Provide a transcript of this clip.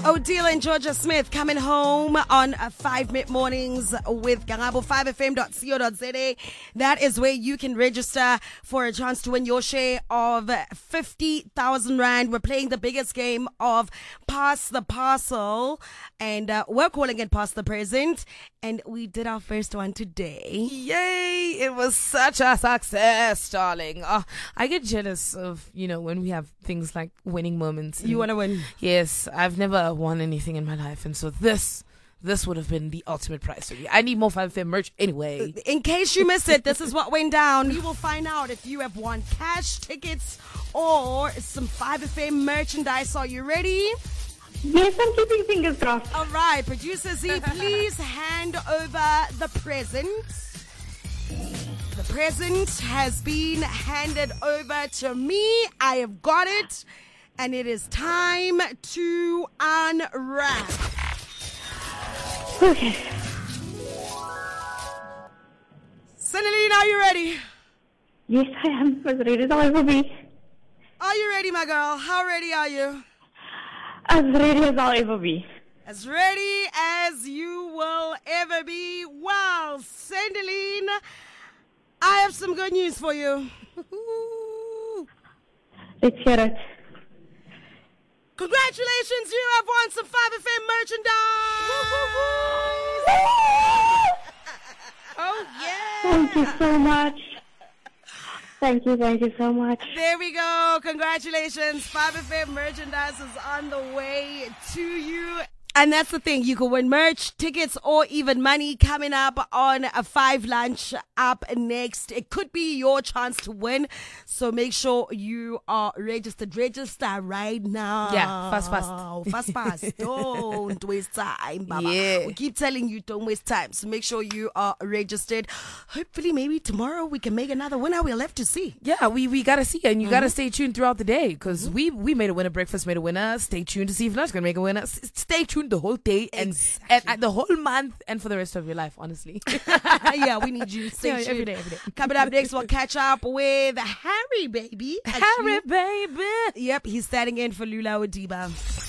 Odile and Georgia Smith coming home on 5 Mid Mornings with Gangabo 5fm.co.za. That is where you can register for a chance to win your share of 50,000 Rand. We're playing the biggest game of Pass the Parcel, and we're calling it Pass the Present. And we did our first one today. Yay! It was such a success, darling. I get jealous of, when we have things like winning moments. You want to win? Yes, I've never won anything in my life. And so this would have been the ultimate prize for me. I need more 5FM merch anyway. In case you missed it, this is what went down. You will find out if you have won cash, tickets, or some 5FM merchandise. Are you ready? Yes, I'm keeping fingers crossed. All right, producer Z, please hand over the present. The present has been handed over to me. I have got it, and it is time to unwrap. Okay. Cinderine, are you ready? Yes, I am. As ready as I'll ever be. Are you ready, my girl? How ready are you? As ready as I'll ever be. As ready as you will ever be. Well, Cinderine, I have some good news for you. Let's hear it. Congratulations, you have won some 5FM merchandise. Oh, yeah. Thank you so much. Thank you so much. There we go. Congratulations. 5FM merchandise is on the way to you. And that's the thing. You can win merch, tickets, or even money coming up on a 5 lunch up next. It could be your chance to win. So make sure you are registered. Register right now. Yeah, fast. Fast. Don't waste time, Baba. Yeah. We keep telling you don't waste time. So make sure you are registered. Hopefully, maybe tomorrow we can make another winner. We'll have to see. Yeah, we got to see. And you got to stay tuned throughout the day because we made a winner. Breakfast made a winner. Stay tuned to see if Lunch going to make a winner. Stay tuned the whole day and the whole month and for the rest of your life, honestly. Yeah, we need you. Stay tuned. Every day. Coming up next, we'll catch up with Harry, baby. Harry, baby. Yep, he's standing in for Lula Odiba.